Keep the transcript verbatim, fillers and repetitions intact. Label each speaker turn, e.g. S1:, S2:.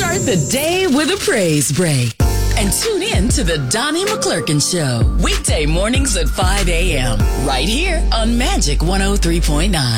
S1: Start the day with a praise break. And tune in to the Donnie McClurkin Show, weekday mornings at five a.m. right here on Magic one oh three point nine.